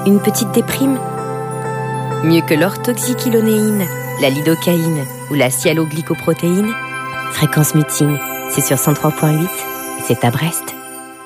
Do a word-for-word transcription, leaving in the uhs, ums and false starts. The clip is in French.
Une petite déprime? Mieux que l'orthoxychilonéine, la lidocaïne ou la sialoglycoprotéine? Fréquence Mutine, c'est sur cent trois point huit, c'est à Brest.